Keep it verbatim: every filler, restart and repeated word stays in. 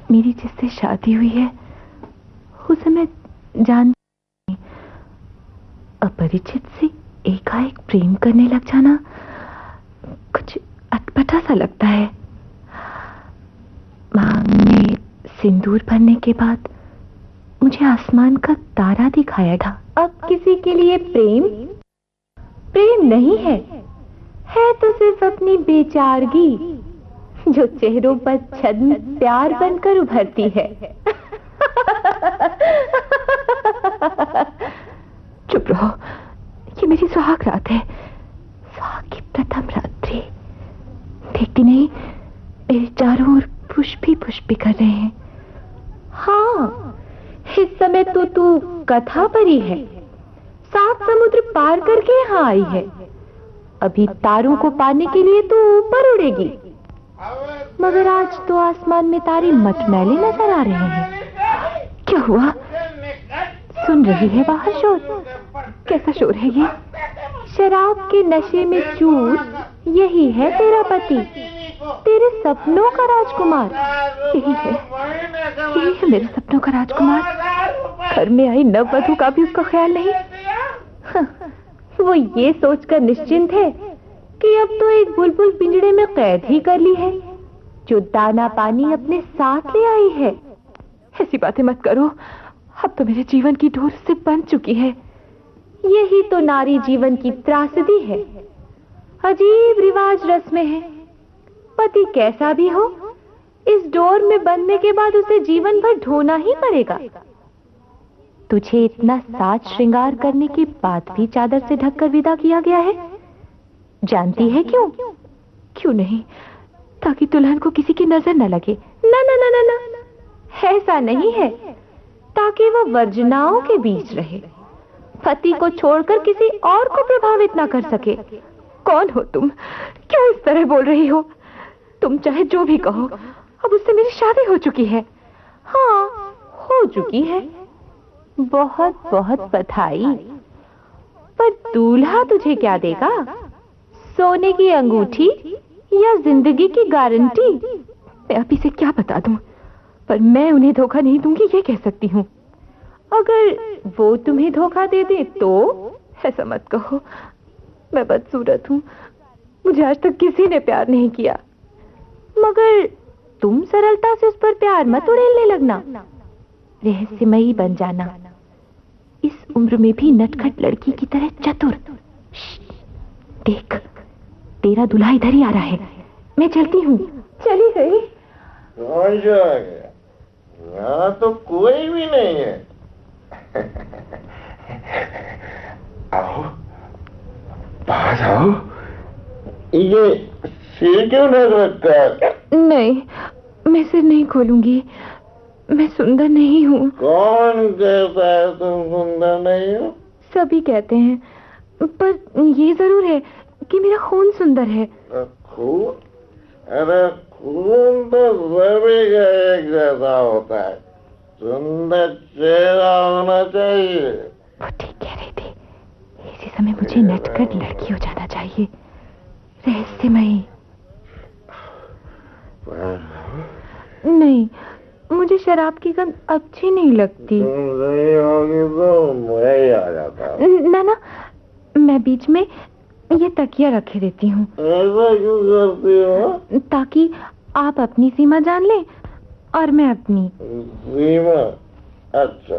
मेरी जिससे शादी हुई है उसे मैं जान, अपरिचित से एकाएक प्रेम करने लग जाना कुछ अटपटा सा लगता है। मांग में सिंदूर भरने के बाद मुझे आसमान का तारा दिखाया था। अब किसी के लिए प्रेम प्रेम नहीं है, है तो सिर्फ अपनी बेचारगी जो चेहरों पर छद्म प्यार बनकर उभरती है। चुप रहो, ये मेरी सुहाग रात है, सुहाग की प्रथम रात्रि। देखती नहीं, मेरे चारों ओर पुष्प ही पुष्प कर रहे हैं। हाँ, इस समय तो तू कथा परी है, सात समुद्र पार करके यहाँ आई है। अभी तारों को पाने के लिए तू ऊपर उड़ेगी, मगर आज तो आसमान में तारे मटमैले नजर आ रहे हैं। क्या हुआ? सुन रही है बाहर शोर? कैसा शोर है ये? शराब के नशे में चूर यही है तेरा पति, तेरे सपनों का राजकुमार। यही है, यही है मेरे सपनों का राजकुमार। घर में आई नववधू का भी उसका ख्याल नहीं। वो ये सोचकर निश्चिंत है कि अब तो एक बुलबुल पिंजड़े में कैद ही कर ली है, जो दाना पानी अपने साथ ले आई है। ऐसी बातें मत करो, अब तो मेरे जीवन की डोर से बंध चुकी है। यही तो नारी जीवन की त्रासदी है, अजीब रिवाज रस्में हैं। पति कैसा भी हो, इस डोर में बंधने के बाद उसे जीवन भर ढोना ही पड़ेगा। तुझे इतना साज श्रृंगार करने के बाद भी चादर से ढककर विदा किया गया है। जानती है क्यों? क्यों नहीं? ताकि दुल्हन को किसी की नजर न लगे। ना ना ना ना ना, ऐसा नहीं है, ताकि वो वर्जनाओं के बीच रहे, पति को छोड़कर किसी और को प्रभावित ना कर सके। कौन हो तुम? क्यों इस तरह बोल रही हो? तुम चाहे जो भी कहो, अब उससे मेरी शादी हो चुकी है। हाँ, हो चुकी है। बहुत बहुत बधाई। पर दूल्हा तुझे क्या देगा? सोने की अंगूठी या जिंदगी की गारंटी? मैं अभी से क्या बता दूं, पर मैं उन्हें धोखा नहीं दूंगी, ये कह सकती हूँ। अगर वो तुम्हें धोखा दे दे तो? ऐसा मत कहो, मैं बदसूरत हूँ, मुझे आज तक किसी ने प्यार नहीं किया। मगर तुम सरलता से उस पर प्यार मत उड़ेलने लगना, रहस्यमयी बन जाना। इस उम्र में भी नटखट लड़की की तरह चतुर। देख, तेरा दूल्हा इधर ही आ रहा है। मैं चलती हूँ। चली गई? कौन जो आ गया? यहाँ तो कोई भी नहीं है। आओ, पास आओ। ये सिर क्यों नहीं रखता है? नहीं, मैं सिर नहीं खोलूंगी, मैं सुंदर नहीं हूँ। कौन कहता है तुम सुंदर नहीं हो? सभी कहते हैं, पर ये जरूर है कि मेरा खून सुंदर है। खून? अरे खून तो सभी का एक जैसा होता है, सुंदर चेहरा होना चाहिए। वो ठीक कह रही थी, इसी समय मुझे नटखट लड़की हो जाना चाहिए, रहस्यमयी। नहीं, मुझे शराब की गंध अच्छी नहीं लगती। तुम नहीं होगी तो मैं ही आ जाता। ना ना, मैं बीच में ये तकिया रखे देती हूँ। ऐसा क्यों करती हो? ताकि आप अपनी सीमा जान लें और मैं अपनी। सीमा? अच्छा।